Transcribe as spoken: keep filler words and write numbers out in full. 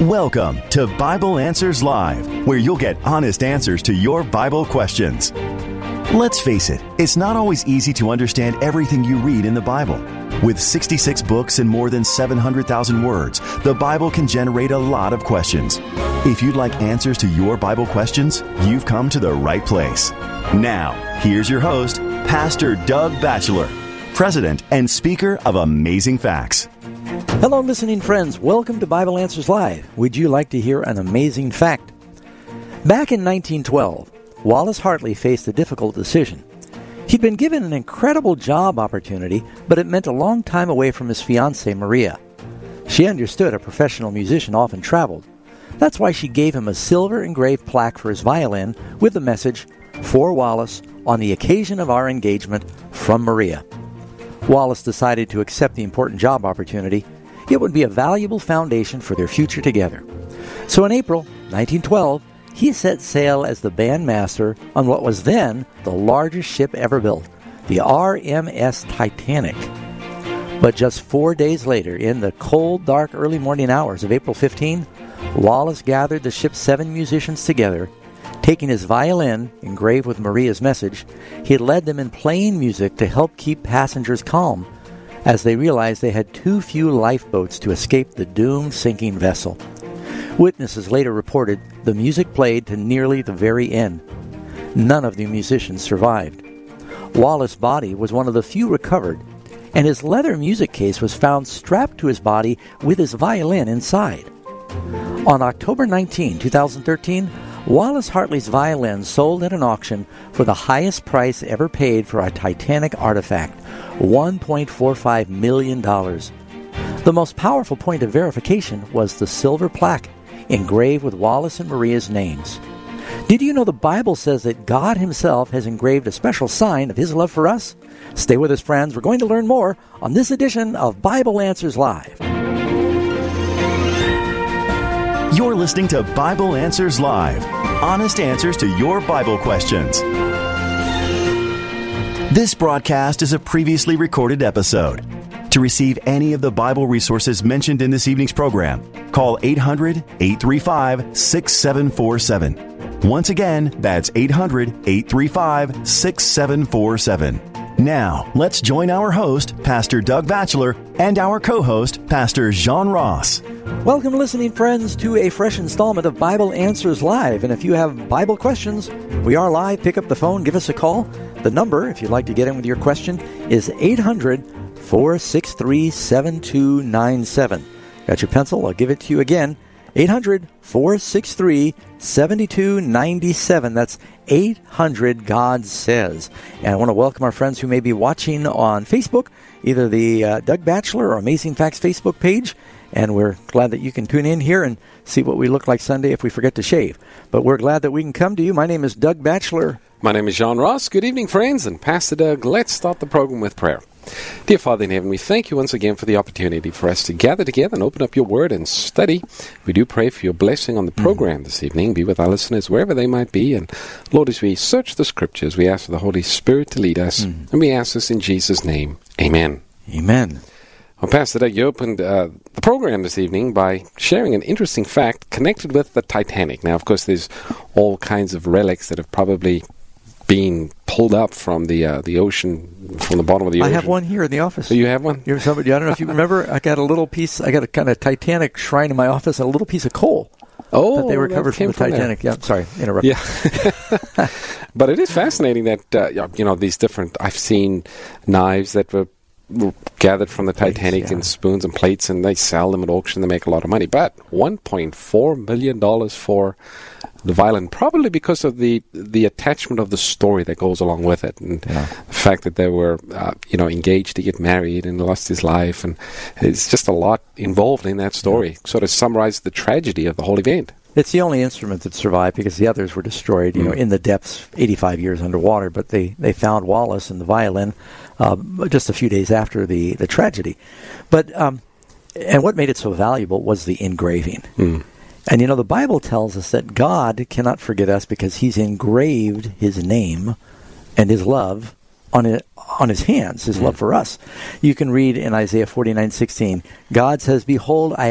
Welcome to Bible Answers Live, where you'll get honest answers to your Bible questions. Let's face it, it's not always easy to understand everything you read in the Bible. With sixty-six books and more than seven hundred thousand words, the Bible can generate a lot of questions. If you'd like answers to your Bible questions, you've come to the right place. Now, here's your host, Pastor Doug Batchelor, President and speaker of Amazing Facts. Hello, listening friends. Welcome to Bible Answers Live. Would you like to hear an amazing fact? Back in nineteen twelve, Wallace Hartley faced a difficult decision. He'd been given an incredible job opportunity, but it meant a long time away from his fiancée, Maria. She understood a professional musician often traveled. That's why she gave him a silver engraved plaque for his violin with the message, "For Wallace, on the occasion of our engagement, from Maria." Wallace decided to accept the important job opportunity. It would be a valuable foundation for their future together. So in April nineteen twelve, he set sail as the bandmaster on what was then the largest ship ever built, the R M S Titanic. But just four days later, in the cold, dark, early morning hours of April fifteenth, Wallace gathered the ship's seven musicians together. Taking his violin, engraved with Maria's message, he led them in playing music to help keep passengers calm, as they realized they had too few lifeboats to escape the doomed sinking vessel. Witnesses later reported the music played to nearly the very end. None of the musicians survived. Wallace's body was one of the few recovered, and his leather music case was found strapped to his body with his violin inside. On October nineteenth, twenty thirteen, Wallace Hartley's violin sold at an auction for the highest price ever paid for a Titanic artifact, one point four five million dollars. The most powerful point of verification was the silver plaque engraved with Wallace and Maria's names. Did you know the Bible says that God himself has engraved a special sign of his love for us? Stay with us, friends. We're going to learn more on this edition of Bible Answers Live. You're listening to Bible Answers Live, honest answers to your Bible questions. This broadcast is a previously recorded episode. To receive any of the Bible resources mentioned in this evening's program, call eight hundred, eight three five, six seven four seven. Once again, that's eight hundred, eight three five, six seven four seven. Now, let's join our host, Pastor Doug Batchelor, and our co-host, Pastor Jean Ross. Welcome, listening friends, to a fresh installment of Bible Answers Live. And if you have Bible questions, we are live. Pick up the phone, give us a call. The number, if you'd like to get in with your question, is eight hundred, four six three, seven two nine seven. Got your pencil? I'll give it to you again. eight hundred, four six three, seven two nine seven. That's eight hundred, God Says. And I want to welcome our friends who may be watching on Facebook, either the uh, Doug Batchelor or Amazing Facts Facebook page. And we're glad that you can tune in here and see what we look like Sunday if we forget to shave. But we're glad that we can come to you. My name is Doug Batchelor. My name is Jean Ross. Good evening, friends. And Pastor Doug, let's start the program with prayer. Dear Father in heaven, we thank you once again for the opportunity for us to gather together and open up your word and study. We do pray for your blessing on the program mm. this evening. Be with our listeners wherever they might be. And Lord, as we search the scriptures, we ask for the Holy Spirit to lead us. Mm. And we ask this in Jesus' name. Amen. Amen. Well, Pastor Doug, you opened uh, the program this evening by sharing an interesting fact connected with the Titanic. Now, of course, there's all kinds of relics that have probably been pulled up from the uh, the ocean, from the bottom of the ocean. I have one here in the office. So you have one? You're somebody, I don't know if you remember, I got a little piece, I got a kind of Titanic shrine in my office, and a little piece of coal. Oh, that they recovered from the from Titanic. There. Yeah, sorry, interrupt. Yeah. But it is fascinating that, uh, you know, these different, I've seen knives that were gathered from the Titanic, yeah. and spoons and plates, and they sell them at auction. They make a lot of money. But one point four million dollars for the violin, probably because of the the attachment of the story that goes along with it, and yeah. the fact that they were, uh, you know, engaged to get married and lost his life, and it's just a lot involved in that story. Yeah. Sort of summarizes the tragedy of the whole event. It's the only instrument that survived because the others were destroyed, you mm. know, in the depths, eighty-five years underwater. But they, they found Wallace and the violin uh, just a few days after the, the tragedy. But um, and what made it so valuable was the engraving. Mm. And, you know, the Bible tells us that God cannot forget us because he's engraved his name and his love on it, on his hands, his mm. love for us. You can read in Isaiah forty-nine sixteen, God says, "Behold, I